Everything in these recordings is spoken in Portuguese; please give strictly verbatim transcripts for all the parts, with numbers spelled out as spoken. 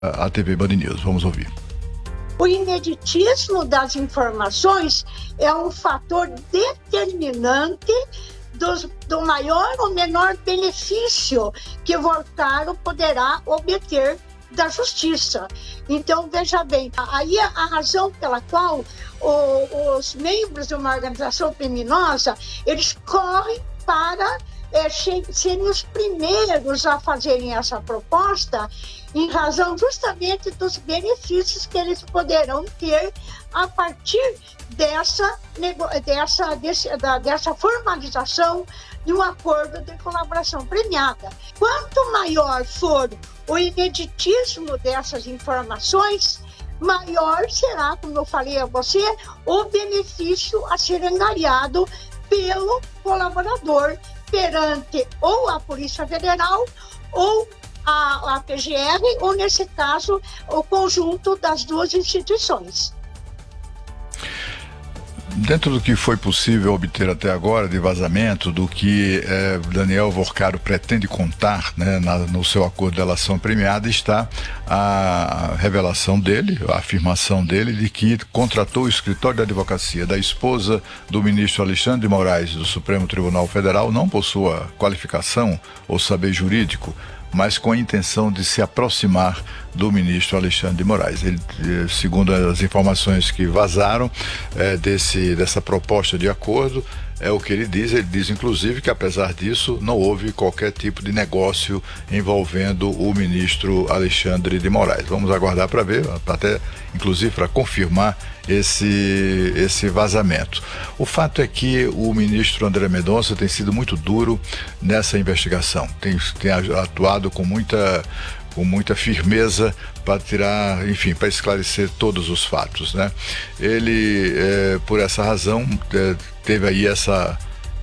A T V Band News. Vamos ouvir. O ineditismo das informações é um fator determinante dos, do maior ou menor benefício que Vorcaro poderá obter da justiça. Então, veja bem, aí a, a razão pela qual o, os membros de uma organização criminosa, eles correm para é, serem os primeiros a fazerem essa proposta, em razão justamente dos benefícios que eles poderão ter a partir dessa, dessa, desse, da, dessa formalização de um acordo de colaboração premiada. Quanto maior for o ineditismo dessas informações, maior será, como eu falei a você, o benefício a ser angariado pelo colaborador perante ou a Polícia Federal ou a, a P G R, ou nesse caso, o conjunto das duas instituições. Dentro do que foi possível obter até agora de vazamento, do que eh, Daniel Vorcaro pretende contar, né, na, no seu acordo de delação premiada, está a revelação dele, a afirmação dele de que contratou o escritório de advocacia da esposa do ministro Alexandre de Moraes do Supremo Tribunal Federal, não por sua qualificação ou saber jurídico, mas com a intenção de se aproximar do ministro Alexandre de Moraes. Ele, segundo as informações que vazaram é, desse, dessa proposta de acordo, é o que ele diz. Ele diz, inclusive, que apesar disso, não houve qualquer tipo de negócio envolvendo o ministro Alexandre de Moraes. Vamos aguardar para ver, até inclusive para confirmar esse, esse vazamento. O fato é que o ministro André Mendonça tem sido muito duro nessa investigação, tem, tem atuado com muita, com muita firmeza para tirar, enfim, para esclarecer todos os fatos, né? Ele, é, por essa razão, é, teve aí essa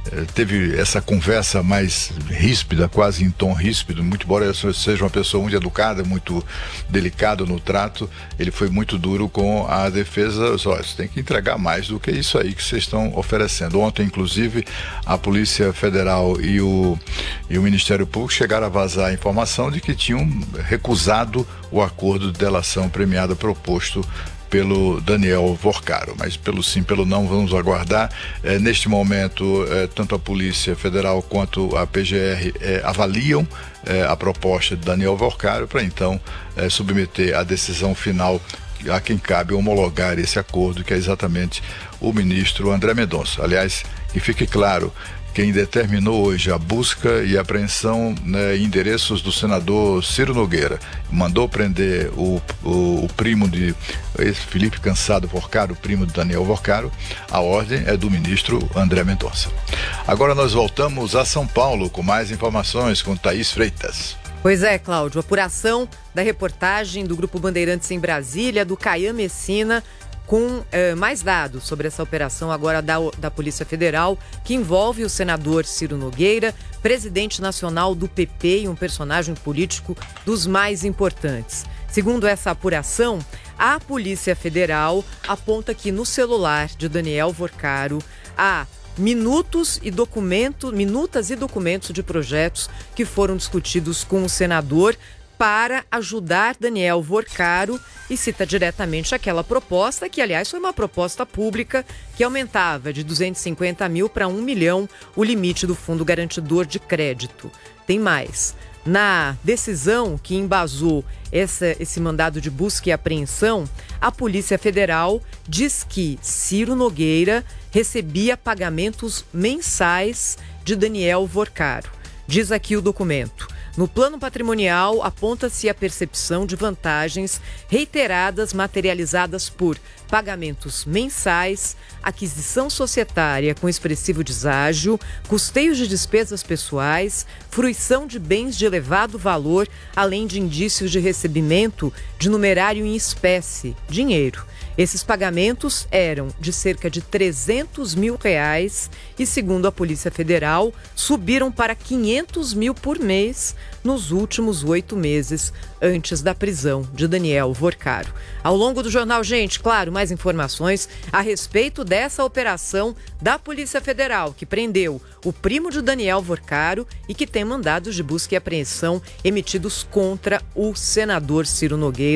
teve essa conversa mais ríspida, quase em tom ríspido, muito embora ele seja uma pessoa muito educada, muito delicada no trato, ele foi muito duro com a defesa. Só, você tem que entregar mais do que isso aí que vocês estão oferecendo. Ontem, inclusive, a Polícia Federal e o, e o Ministério Público chegaram a vazar a informação de que tinham recusado o acordo de delação premiada proposto pelo Daniel Vorcaro, mas pelo sim, pelo não, vamos aguardar. É, neste momento, é, tanto a Polícia Federal quanto a P G R é, avaliam é, a proposta de Daniel Vorcaro para então é, submeter a decisão final a quem cabe homologar esse acordo, que é exatamente o ministro André Mendonça. Aliás, que fique claro, quem determinou hoje a busca e apreensão, né, em endereços do senador Ciro Nogueira, mandou prender o, o, o primo de esse Felipe Cansado Vorcaro, primo de Daniel Vorcaro, a ordem é do ministro André Mendonça. Agora nós voltamos a São Paulo com mais informações com Thaís Freitas. Pois é, Cláudio, apuração da reportagem do Grupo Bandeirantes em Brasília, do Caian Messina, com eh, mais dados sobre essa operação agora da, da Polícia Federal, que envolve o senador Ciro Nogueira, presidente nacional do P P e um personagem político dos mais importantes. Segundo essa apuração, a Polícia Federal aponta que no celular de Daniel Vorcaro há minutos e documentos, minutas e documentos de projetos que foram discutidos com o senador para ajudar Daniel Vorcaro, e cita diretamente aquela proposta, que aliás foi uma proposta pública, que aumentava de duzentos e cinquenta mil para um milhão o limite do Fundo Garantidor de Crédito. Tem mais. Na decisão que embasou essa, esse mandado de busca e apreensão, a Polícia Federal diz que Ciro Nogueira recebia pagamentos mensais de Daniel Vorcaro. Diz aqui o documento. No plano patrimonial, aponta-se a percepção de vantagens reiteradas materializadas por pagamentos mensais, aquisição societária com expressivo deságio, custeios de despesas pessoais, fruição de bens de elevado valor, além de indícios de recebimento de numerário em espécie, dinheiro. Esses pagamentos eram de cerca de trezentos mil reais e, segundo a Polícia Federal, subiram para quinhentos mil por mês nos últimos oito meses antes da prisão de Daniel Vorcaro. Ao longo do Jornal Gente, claro, mais informações a respeito dessa operação da Polícia Federal, que prendeu o primo de Daniel Vorcaro e que tem mandados de busca e apreensão emitidos contra o senador Ciro Nogueira.